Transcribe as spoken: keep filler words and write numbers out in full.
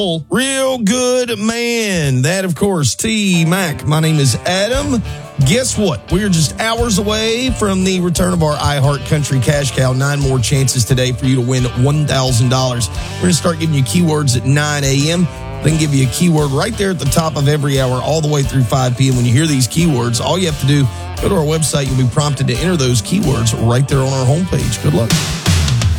Real good man. That, of course, T Mac. My name is Adam. Guess what? We are just hours away from the return of our iHeart Country Cash Cow. Nine more chances today for you to win one thousand dollars. We're going to start giving you keywords at nine a.m., then give you a keyword right there at the top of every hour all the way through five p.m. When you hear these keywords, all you have to do, go to our website. You'll be prompted to enter those keywords right there on our homepage. Good luck.